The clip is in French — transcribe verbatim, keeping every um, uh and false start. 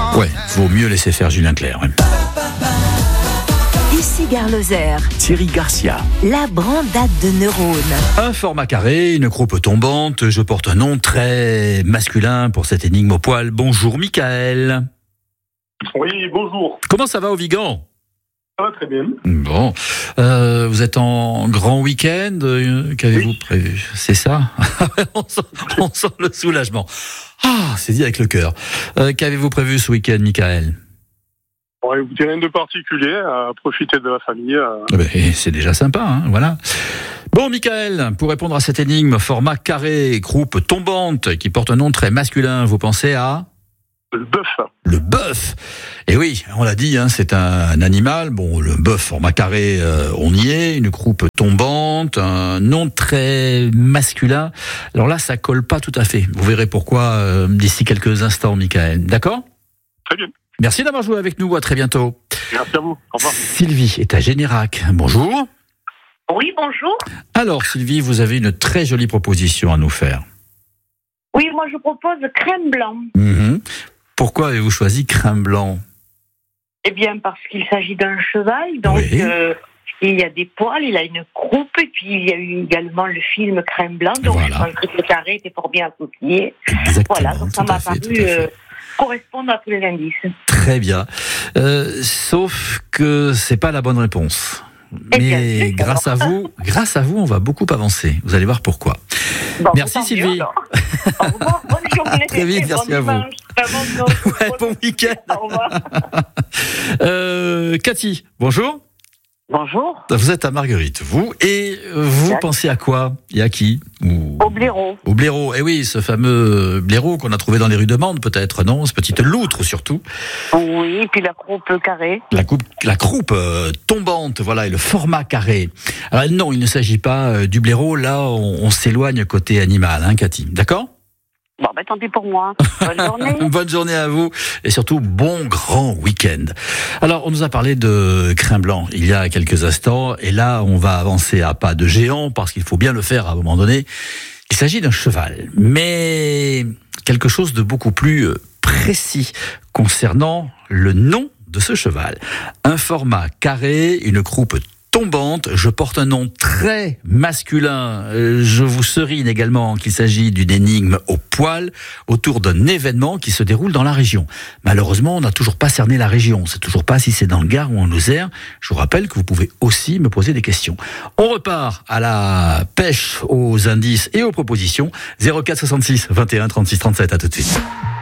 Ouais, vaut mieux laisser faire Julien Clerc. Ouais. Ici Gare Lozère, Thierry Garcia. la brandade de neurones. Un format carré, une croupe tombante. Je porte un nom très masculin pour cette énigme au poil. Bonjour Michael. Oui, bonjour. Comment ça va au Vigan ? Ça va très bien. Bon, euh, vous êtes en grand week-end, euh, qu'avez-vous Oui. prévu ? C'est ça ? on, sent, on sent le soulagement. Ah, c'est dit avec le cœur. Euh, qu'avez-vous prévu ce week-end, Michael ? Bon, écoutez, rien de particulier, à profiter de la famille. euh. Eh ben, c'est déjà sympa, hein, voilà. Bon, Michael, pour répondre à cette énigme, format carré, croupe tombante, qui porte un nom très masculin, vous pensez à ? Le bœuf. Le bœuf. Et oui, on l'a dit, hein, c'est un, un animal. Bon, le bœuf, format carré, euh, on y est. Une croupe tombante, un nom très masculin. Alors là, ça colle pas tout à fait. Vous verrez pourquoi euh, d'ici quelques instants, Michael. D'accord ? Très bien. Merci d'avoir joué avec nous. À très bientôt. Merci à vous. Au revoir. Sylvie est à Générac. Bonjour. Oui, bonjour. Alors, Sylvie, vous avez une très jolie proposition à nous faire. Oui, moi je propose crème blanc. Mhm. Pourquoi avez-vous choisi crème blanc ? Eh bien, parce qu'il s'agit d'un cheval, donc Oui. euh, il y a des poils, il a une croupe, et puis il y a eu également le film Crème blanc, donc Voilà. je pense que le carré était fort bien associé. Exactement. Voilà, donc ça tout à m'a fait, paru tout à fait. euh, correspondre à tous les indices. Très bien. Euh, sauf que c'est pas la bonne réponse. Eh bien, Mais c'est grâce à vous, grâce à vous, on va beaucoup avancer. Vous allez voir pourquoi. Bon, Merci, tant mieux, Sylvie. alors. Au revoir, bonne journée. Très vite, merci bon à vous. dimanche, très bonne noce. Ouais, bon week-end. Au revoir. Euh, Cathy, bonjour. Bonjour, Vous êtes à Marguerite, vous, et vous Exact. pensez à quoi et à qui Ou... au blaireau. Au blaireau. Eh oui, ce fameux blaireau qu'on a trouvé dans les rues de Mende, peut-être, non ? Cette petite loutre, surtout. Oui, puis la croupe carrée. La, coupe, la croupe euh, tombante, voilà, et le format carré. Alors non, il ne s'agit pas euh, du blaireau. Là, on, on s'éloigne côté animal, hein, Cathy. D'accord ? Bon, ben tant pis pour moi. Bonne journée. Bonne journée à vous et surtout bon grand week-end. Alors, on nous a parlé de crème blanc il y a quelques instants et là, on va avancer à pas de géant parce qu'il faut bien le faire à un moment donné. Il s'agit d'un cheval, mais quelque chose de beaucoup plus précis concernant le nom de ce cheval. Un format carré, une croupe tombante, je porte un nom très masculin. Euh, Je vous serine également qu'il s'agit d'une énigme au poil autour d'un événement qui se déroule dans la région. Malheureusement, on n'a toujours pas cerné la région. On ne sait toujours pas si c'est dans le Gard ou en Lozère. Je vous rappelle que vous pouvez aussi me poser des questions. On repart à la pêche aux indices et aux propositions. zéro quatre soixante-six vingt et un trente-six trente-sept. À tout de suite.